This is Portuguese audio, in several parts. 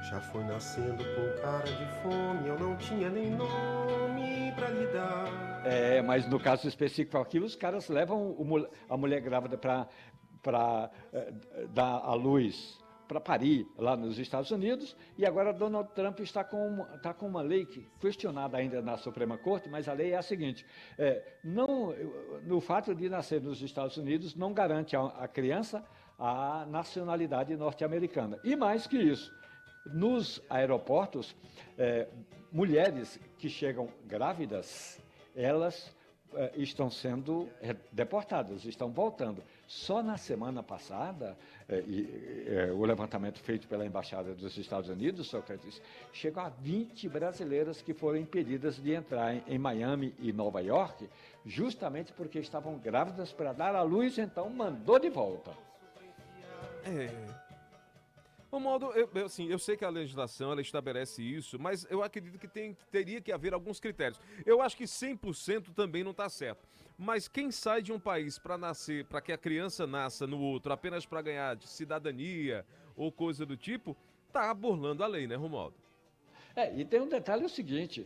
Já fui nascendo com cara de fome, eu não tinha nem nome pra lhe dar. Mas no caso específico aqui, os caras levam a mulher grávida para dar à luz, para parir lá nos Estados Unidos, e agora Donald Trump está com uma lei questionada ainda na Suprema Corte, mas a lei é a seguinte: não, no fato de nascer nos Estados Unidos não garante a criança a nacionalidade norte-americana. E mais que isso, nos aeroportos, mulheres que chegam grávidas, elas estão sendo deportadas, estão voltando. Só na semana passada, o levantamento feito pela Embaixada dos Estados Unidos, Sócrates, chegou a 20 brasileiras que foram impedidas de entrar em Miami e Nova York, justamente porque estavam grávidas para dar à luz, então mandou de volta. É. Romualdo, assim, eu sei que a legislação ela estabelece isso, mas eu acredito que teria que haver alguns critérios. Eu acho que 100% também não está certo. Mas quem sai de um país para nascer, para que a criança nasça no outro apenas para ganhar de cidadania ou coisa do tipo, tá burlando a lei, né, Romualdo? E tem um detalhe o seguinte,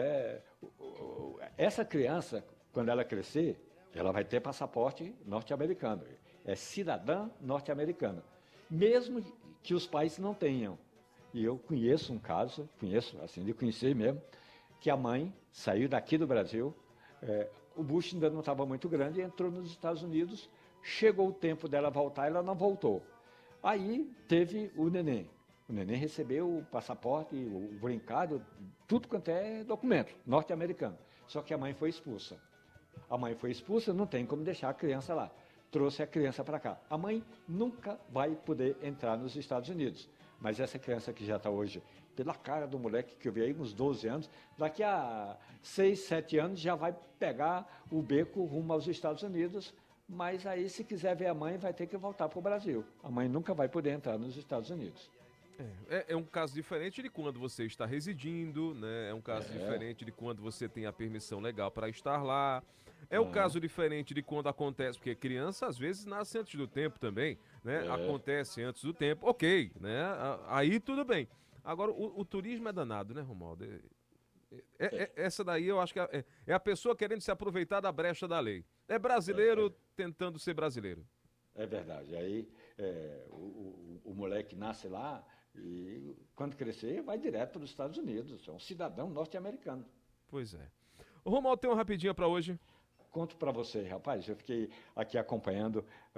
essa criança, quando ela crescer, ela vai ter passaporte norte-americano, é cidadã norte-americana, mesmo que os pais não tenham. E eu conheço um caso, conheço, assim, de conhecer mesmo, que a mãe saiu daqui do Brasil, o Bush ainda não estava muito grande, entrou nos Estados Unidos, chegou o tempo dela voltar, ela não voltou. Aí teve o neném. O neném recebeu o passaporte, o brincado, tudo quanto é documento norte-americano. Só que a mãe foi expulsa. A mãe foi expulsa, não tem como deixar a criança lá. Trouxe a criança para cá. A mãe nunca vai poder entrar nos Estados Unidos. Mas essa criança que já está hoje, pela cara do moleque que eu vi aí, uns 12 anos, daqui a 6, 7 anos já vai pegar o beco rumo aos Estados Unidos. Mas aí, se quiser ver a mãe, vai ter que voltar para o Brasil. A mãe nunca vai poder entrar nos Estados Unidos. É um caso diferente de quando você está residindo, né? É um caso É. diferente de quando você tem a permissão legal para estar lá. É o Aham. caso diferente de quando acontece, porque criança às vezes nasce antes do tempo também, né? É. Acontece antes do tempo, ok, né? Aí tudo bem. Agora, o turismo é danado, né, Romualdo? Essa daí eu acho que é a pessoa querendo se aproveitar da brecha da lei. É brasileiro tentando ser brasileiro. É verdade. Aí o moleque nasce lá e quando crescer vai direto para os Estados Unidos. É um cidadão norte-americano. Pois é. O Romualdo tem uma rapidinha para hoje. Conto para você, rapaz. Eu fiquei aqui acompanhando